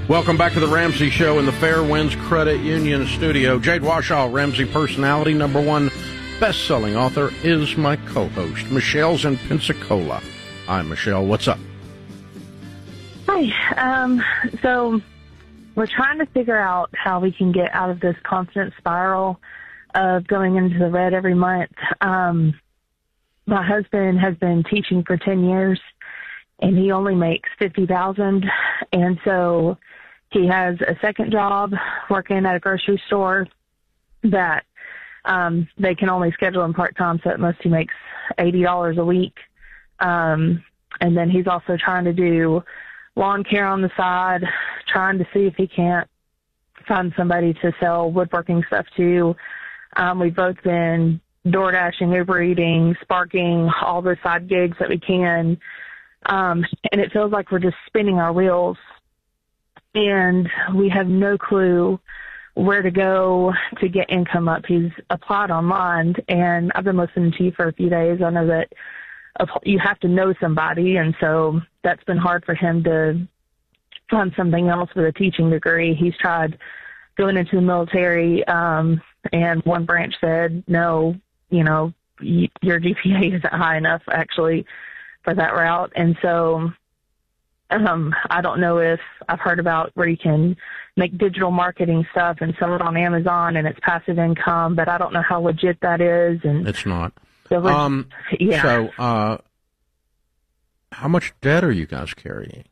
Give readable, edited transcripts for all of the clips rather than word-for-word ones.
Welcome back to the Ramsey Show in the Fairwinds Credit Union studio. Jade Washow, Ramsey personality, #1 best-selling author, is my co-host. Michelle's in Pensacola. Hi, Michelle. What's up? Hi. So we're trying to figure out how we can get out of this constant spiral of going into the red every month. My husband has been teaching for 10 years, and he only makes $50,000, and so he has a second job working at a grocery store that they can only schedule him part-time, so at most he makes $80 a week. And then he's also trying to do lawn care on the side, trying to see if he can't find somebody to sell woodworking stuff to. We've both been door dashing, Uber eating, sparking, all the side gigs that we can. And it feels like we're just spinning our wheels, and we have no clue where to go to get income up. He's applied online, and I've been listening to you for a few days. I know that you have to know somebody, and so that's been hard for him to find something else with a teaching degree. He's tried going into the military, and one branch said, no, your GPA isn't high enough, actually, for that route. And so I don't know if I've heard about where you can make digital marketing stuff and sell it on Amazon and it's passive income, but I don't know how legit that is. And it's not. Yeah. So how much debt are you guys carrying?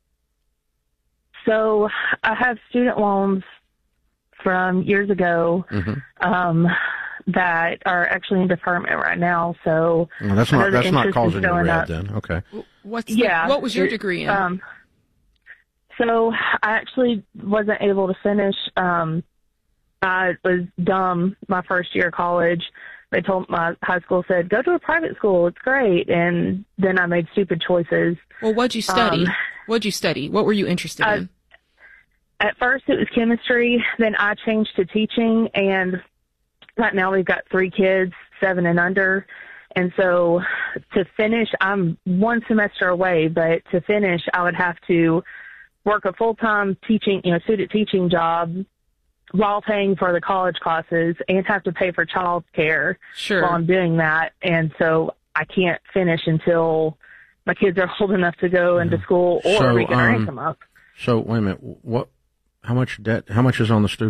So I have student loans from years ago that are actually in deferment right now. So that's not causing you red then. Okay. What was your degree in? So I actually wasn't able to finish. I was dumb my first year of college. They told my high school said, go to a private school. It's great. And then I made stupid choices. Well, what'd you study? What were you interested in? At first it was chemistry. Then I changed to teaching, and right now we've got 3 kids, 7 and under. And so to finish, I'm 1 semester away, but to finish, I would have to work a full-time teaching, student teaching job while paying for the college classes and have to pay for child care while I'm doing that. And so I can't finish until my kids are old enough to go into school or we get our income up. So wait a minute. How much debt? How much is on the student